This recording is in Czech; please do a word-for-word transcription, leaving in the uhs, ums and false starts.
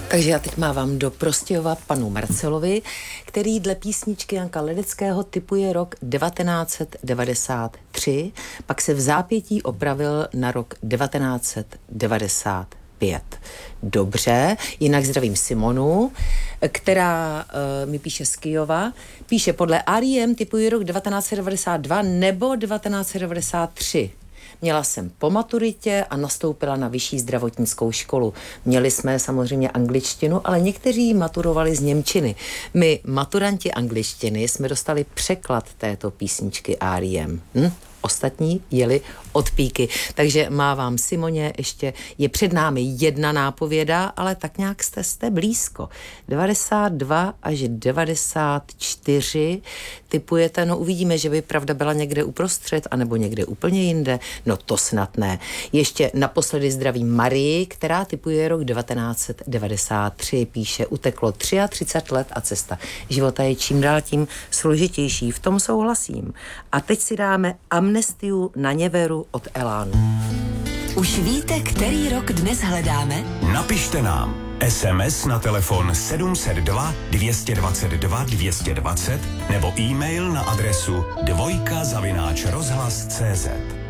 Takže já teď mávám do Prostějova panu Marcelovi, který dle písničky Janka Ledeckého tipuje rok devatenáct set devadesát tři, pak se v zápětí opravil na rok devatenáct set devadesát pět. Dobře, jinak zdravím Simonu, která uh, mi píše z Kyjova. Píše, podle R E M tipuje rok devatenáct set devadesát dva nebo devatenáct set devadesát tři. Měla jsem po maturitě a nastoupila na vyšší zdravotnickou školu. Měli jsme samozřejmě angličtinu, ale někteří maturovali z němčiny. My, maturanti angličtiny, jsme dostali překlad této písničky R E M. Hm? Ostatní jeli od píky. Takže mávám Simoně, ještě je před námi jedna nápověda, ale tak nějak jste, jste blízko. devadesát dva až devadesát čtyři tipujete, no uvidíme, že by pravda byla někde uprostřed, anebo někde úplně jinde. No to snad ne. Ještě naposledy zdravím Marii, která tipuje rok devatenáct set devadesát tři. Píše, uteklo třicet tři let a cesta života je čím dál tím složitější. V tom souhlasím. A teď si dáme Amnestiu na Něveru od Elánu. Už víte, který rok dnes hledáme? Napište nám es em es na telefon sedm set dva dvě dvacet dva dvě dvacet nebo e-mail na adresu dvojka zavináč rozhlas tečka cé zet.